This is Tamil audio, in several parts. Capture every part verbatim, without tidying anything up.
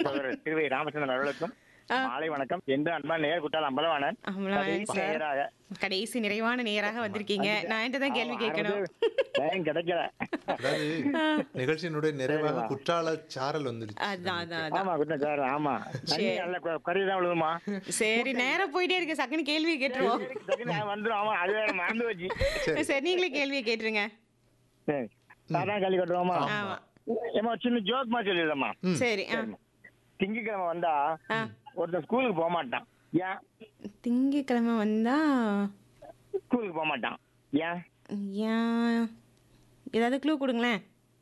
சகோதரர் திருவை ராமச்சந்திரன் அவர்களுக்கும் ஆ. மாலை வணக்கம் என்று அன்பான நேர் குட்டால் அம்பலவாணன் அம்பலவாணன் கடைசி சார். நேயராக. கடைசி நிறைவான நேராக வந்திருக்கீங்க. நான் என்கிட்ட தான் கேள்வி ஆமா, கேட்கணும். அறுபது டைம் கிடைக்கல. அதாவது நிகழ்ச்சியினுடைய நிறைவாக குற்றால சாரல் வந்துருச்சு. அதான் அதான் அதான் ஆமா குட்டன் சார், ஆமா தண்ணி நல்ல கு- குறையுதான் விழுதுமா. சரி, நேரம் போயிட்டே இருக்கு. சக்குன்னு கேள்வி கேட்டுருவோம். டக்குனு வந்துரும். ஆமா, அது வேற மறந்து வச்சு. சரி, நீங்களே கேள்வியை கேட்டுருங்க. சரி, சாதான் கல்வி கட்டுவோமா? ஆமா, ஏமா சின்ன ஜோக் மாதிரி சொல்லிடலாமா? சரி. ஆ திங்கக்கிழமை வந்தா ஆ. ஒருத்தன் ஸ்கூலுக்கு போக மாட்டான். ஏன் திங்கக்கிழமை வந்தா ஸ்கூலுக்கு போக மாட்டான்? ஏன் ஏன் ஏதாவது க்ளூ கொடுங்களேன்.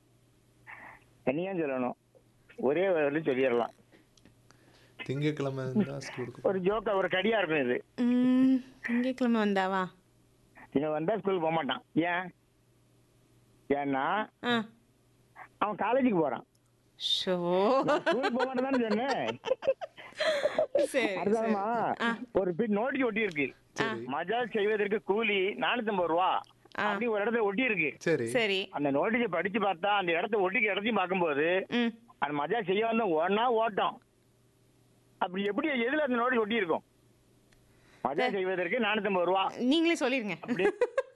தனியா சொல்லணும், ஒரே ஒரு சொல்லிடலாம். திங்கட்கிழமை இருந்தா ஸ்கூலுக்கு ஒரு ஜோக்கா, ஒரு கடியா இருக்கும் இது. ம், திங்கக்கிழமை வந்தாவா? இவன் வந்தா ஸ்கூலுக்கு போக மாட்டான். ஏன் ஏன்னா ஆ அவன் காலேஜுக்கு போறான். ஷோ ஸ்கூலுக்கு போக மாட்டான்னு சொன்னேன். சரி அதுதான்மா, ஆ. ஒரு பின் நோட்டீஸ் ஒட்டி இருக்கு. மஜாக் செய்வதற்கு கூலி நானூத்தி ஐம்பது ரூபா ஆ. அப்படி ஒரு இடத்துல ஒட்டி இருக்கு. சரி சரி. அந்த நோட்டீஸை படிச்சு பார்த்தா அந்த இடத்த ஒட்டிக்கு இடத்தையும் பார்க்கும்போது ம் அந்த மஜாக் செய்ய வந்த ஒன்னா ஓட்டம். அப்படி எப்படி எதுல அந்த நோட்டீஸ் ஒட்டி இருக்கும்? மஜாக் செய்வதற்கு நானூத்தி ஐம்பது ரூபா. நீங்களே சொல்லிருங்க. அப்படி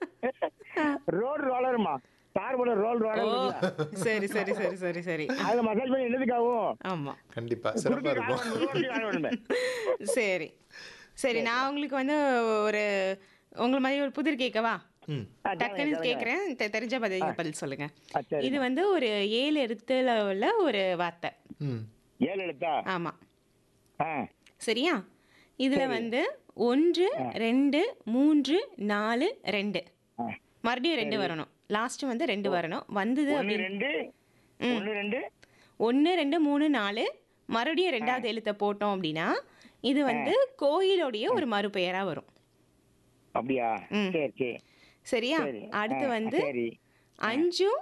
ரோடு ரோலருமா, கார் போல ரோல் ஓ ரோலர். சரி சரி சரி சரி சரி. அதுல மசாஜ் பண்ணி என்னதுக்காகும்? ஆமா, கண்டிப்பா சிறப்பா இருக்கும். சரி சரி. நான் உங்களுக்கு வந்து ஒரு உங்களை மாதிரி ஒரு புதிர் கேட்கவா? ம் டக்குன்னு கேட்குறேன், தெரிஞ்ச பதில் பதில் சொல்லுங்க. ஆ, சரி. இது வந்து ஒரு ஏழு எழுத்துல உள்ள ஒரு வார்த்தை. ம் ஏழு எழுத்தா? ஆமா, ஆ, சரியா? இதுல வந்து ஒன்று ரெண்டு மூன்று நாலு ரெண்டு, ஆ. மறுபடியும் ரெண்டு வரணும். லாஸ்ட் வந்து ரெண்டு வரணும். வந்தது ஒண்ணு அப்படின்னு ரெண்டு ஒண்ணு ரெண்டு ஒன்று ரெண்டு மூணு நாலு, மறுபடியும் ரெண்டாவது எழுத்தை போட்டோம் அப்படின்னா இது வந்து கோயிலுடைய ஒரு மறுபெயரா வரும். அப்படியா? ம். சரி சரி சரியா? சரி. அடுத்து ஆ, வந்து சரி. அஞ்சும்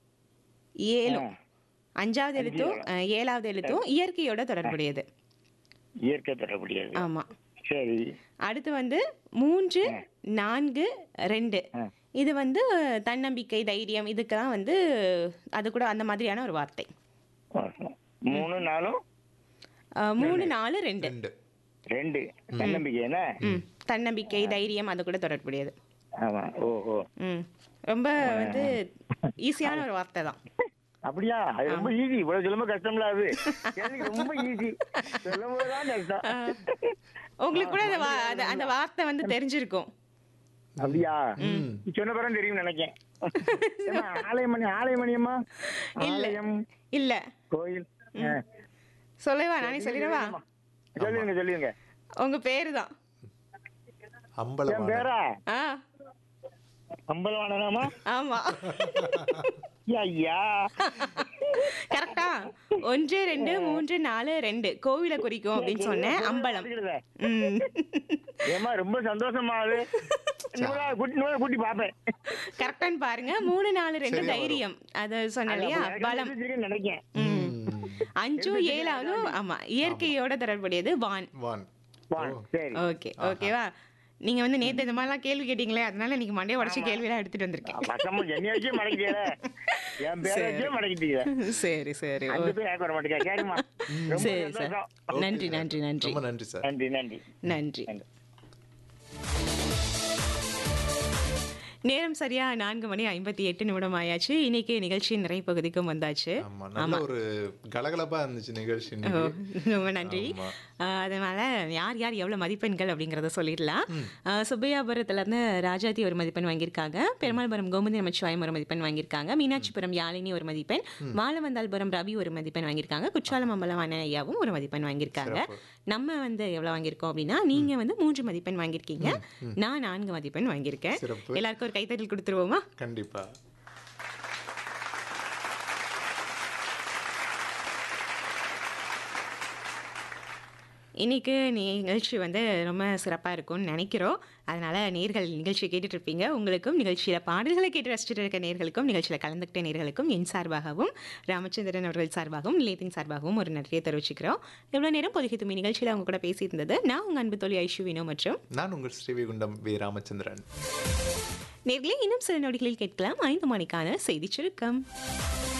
ஏழும், ஆ. அஞ்சாவது எழுத்தும் அஹ், ஏழாவது எழுத்தும் இயற்கையோட தொடர்புடையது. இயற்கை தொடர்புடையது. ஆமா. சரி. அடுத்து வந்து மூன்று நான்கு ரெண்டு, ஆ. இது வந்து தன்னம்பிக்கை தைரியம் இதுக்கெல்லாம் வந்து அது கூட அந்த மாதிரியான ஒரு வார்த்தை. மூணு நாலும் அஹ், மூணு நாலு ரெண்டு. ரெண்டு ரெண்டு தன்னம்பிக்கை என்ன? ம், தன்னம்பிக்கை தைரியம் அது கூட தொடர்புடையது. ஆமா. ஓஹோ, ம், ரொம்ப வந்து ஈஸியான ஒரு வார்த்தை தான். அப்படியா? அது ரொம்ப ஈஸி. இவ்வளவு சொல்லும்போது கஷ்டம்ல? அது எனக்கு ரொம்ப ஈஸி, சொல்லும் போதுதான் கஷ்டம். உங்களுக்கு கூட அந்த வா- அந்த- அந்த வார்த்தை வந்து தெரிஞ்சிருக்கும். அப்படியா? நீ சொன்ன பிறகு தெரியும் நினைக்கேன். ஏம்மா, ஆலயமணி ஆலயமணியம்மா, இல்ல ஆலயம் இல்ல கோயில். ஆ. சொல்லவா? நானே சொல்லிடவா? சொல்லுங்க சொல்லுங்க. உங்க பேரு தான். என் அம்பலவாணன். பேரா ஆ அம்பலவாணனாமா? ஆமா, ஐயா, கரெக்டா? ஒன்று ரெண்டு மூன்று நாலு ரெண்டு கோவிலை குறிக்கும் அப்படின்னு சொன்னேன். அம்பலம். ம், ஏமா ரொம்ப சந்தோஷமா? அது நூறா குட்டி நூறா குட்டி பாப்பேன். கரெக்டான்னு பாருங்க. மூணு நாலு ரெண்டு சரியா தைரியம், அது சொன்னேன் இல்லையா? பலம். நினைக்கேன். ம், அஞ்சும் ஏழாவதும் ஆமா இயற்கையோட தொடர்புடையது வான். வான். வான். சரி. ஓகே ஓகேவா? நீங்க வந்து நேத்து இந்த மாதிரிலாம் கேள்வி கேட்டீங்களே, அதனால இன்னைக்கு மண்டே உடச்சு கேள்வியெல்லாம் எடுத்துட்டு வந்திருக்கேன். பக்கமா என்னைய வச்சே மடக்கிட்டீங்களே, என் பேரை வச்சே மடக்கிட்டீங்க. சரி சரி அந்த பேர் எனக்கு வர மாட்டேங்க. சரிம்மா, ரொம்ப சரி சார். சந்தோஷம். நன்றி நன்றி நன்றி ரொம்ப நன்றி சார். நன்றி நன்றி நன்றி. நன்றி. நேரம் சரியா நான்கு மணி ஐம்பத்தி எட்டு நிமிடம் ஆயாச்சு. இன்னைக்கு நிகழ்ச்சியின் நிறைய பகுதிக்கும் வந்தாச்சு. ஆமா, நல்ல ஒரு கலகலப்பா இருந்துச்சு நிகழ்ச்சி ஓ, இன்னைக்கு. ரொம்ப நன்றி. ஆமா. ஆஹ் அதனால யார் யார் எவ்வளவு மதிப்பெண்கள் அப்படிங்கறத சொல்லிடலாம். ஆஹ் சுப்பையாபுரத்துல இருந்து ராஜாத்தி ஒரு மதிப்பெண் வாங்கியிருக்காங்க. பெருமாள்புரம் கோமதி நமச்சிவாயம் ஒரு மதிப்பெண் வாங்கியிருக்காங்க. மீனாட்சிபுரம் யாழினி ஒரு மதிப்பெண், மாலவந்தாள்புரம் ரவி ஒரு மதிப்பெண் வாங்கியிருக்காங்க. குற்றாலம் அம்பலவாணன் ஐயாவும் ஒரு மதிப்பெண் வாங்கியிருக்காங்க. நம்ம வந்து எவ்வளவு வாங்கியிருக்கோம் அப்படின்னா, நீங்க வந்து மூன்று மதிப்பெண் வாங்கியிருக்கீங்க, நான் நான்கு மதிப்பெண் வாங்கியிருக்கேன். சிறப்பு. எல்லாருக்கும் ஒரு கைத்தட்டல் கொடுத்துருவோமா? கண்டிப்பா. இன்னைக்கு நிகழ்ச்சி வந்து ரொம்ப சிறப்பாக இருக்கும்னு நினைக்கிறோம். அதனால நேர்கள் நிகழ்ச்சி கேட்டுட்டு இருப்பீங்க. உங்களுக்கும் நிகழ்ச்சியில் பாடல்களை கேட்டு ரசிச்சுட்டு இருக்க நேர்களுக்கும் நிகழ்ச்சியில் கலந்துக்கிட்ட நேர்களுக்கும் என் சார்பாகவும் ராமச்சந்திரன் அவர்கள் சார்பாகவும் நிலையத்தின் சார்பாகவும் ஒரு நன்றியை தெரிவிச்சுக்கிறோம். இவ்வளோ நேரம் பொதுகி தும்மி நிகழ்ச்சியில் அவங்க கூட பேசியிருந்தது நான் உங்கள் அன்பு தோழி ஐஷு வினோ மற்றும் நான் உங்கள் ஸ்ரீவைகுண்டம் வே ராமச்சந்திரன். நேர்களே, இன்னும் சில நொடிகளில் கேட்கலாம் ஐந்து மணிக்கான செய்தி சுருக்கம்.